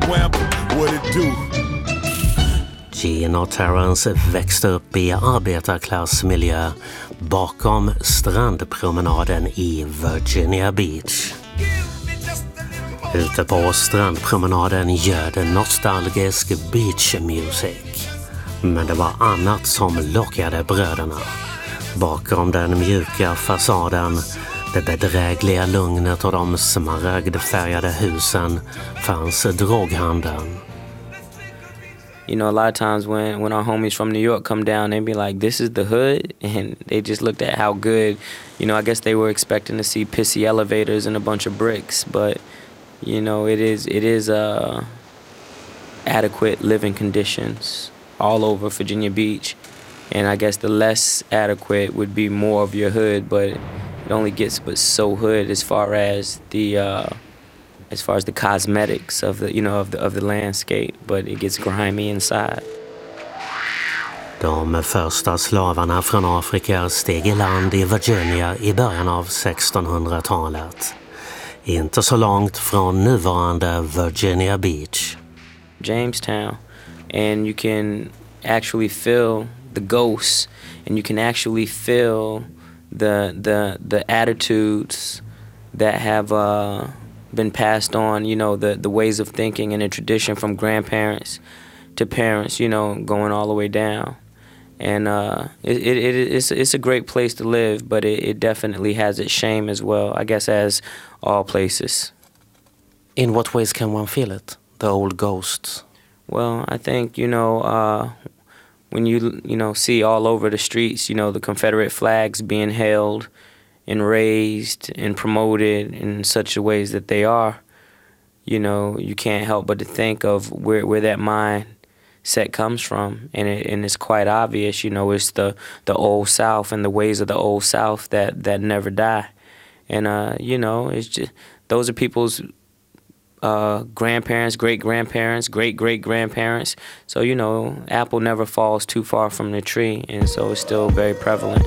Wham, what it do? Gene och Terrence växte upp i arbetarklassmiljö bakom strandpromenaden i Virginia Beach. Ute på strandpromenaden ljöd nostalgisk beach music. Men det var annat som lockade bröderna. Bakom den mjuka fasaden, det bedrägliga lugnet och de smaragdfärgade husen fanns droghandeln. You know, a lot of times when our homies from New York come down, they be like, this is the hood. And they just looked at how good, you know, I guess they were expecting to see pissy elevators and a bunch of bricks. But, you know, it is adequate living conditions all over Virginia Beach. And I guess the less adequate would be more of your hood, but it only gets but so hood as far as the cosmetics of the, you know, of the landscape, but it gets grimy inside. De första slavarna från Afrika steg i land i Virginia i början av 1600-talet. Inte så långt från nuvarande Virginia Beach. Jamestown, and you can actually feel the ghosts, and you can actually feel the attitudes that have been passed on, you know, the ways of thinking and the tradition from grandparents to parents, you know, going all the way down. And it's a great place to live, but it definitely has its shame as well, I guess, as all places. In what ways can one feel it, the old ghosts? Well, I think, you know, when you know, see all over the streets, you know, the Confederate flags being held and raised and promoted in such ways that they are, you know, you can't help but to think of where that mindset comes from, and it's quite obvious, you know, it's the old South and the ways of the old South that never die, and you know, it's just those are people's grandparents, great-grandparents, great-great-grandparents. So, you know, apple never falls too far from the tree, and so it's still very prevalent.